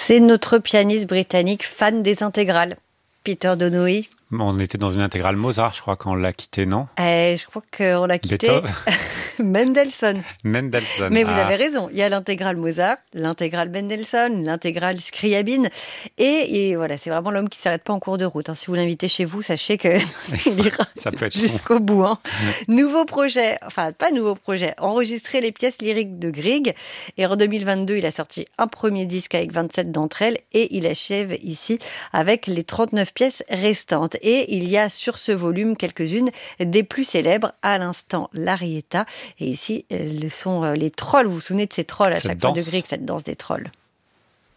C'est notre pianiste britannique fan des intégrales, Peter Donohue. On était dans une intégrale Mozart, je crois, quand on l'a quitté, non ? Je crois qu'on l'a quitté. Mendelssohn. Mendelssohn. Mais vous avez raison, il y a l'intégrale Mozart, l'intégrale Mendelssohn, l'intégrale Scriabine. Et voilà, c'est vraiment l'homme qui ne s'arrête pas en cours de route. Si vous l'invitez chez vous, sachez qu'il ira jusqu'au bout. Nouveau projet, enfin pas nouveau projet, enregistrer les pièces lyriques de Grieg. Et en 2022, il a sorti un premier disque avec 27 d'entre elles. Et il achève ici avec les 39 pièces restantes. Et il y a sur ce volume quelques-unes des plus célèbres, à l'instant l'Arietta. Et ici, sont les trolls. Vous vous souvenez de ces trolls à chaque fois de Grieg, cette danse des trolls.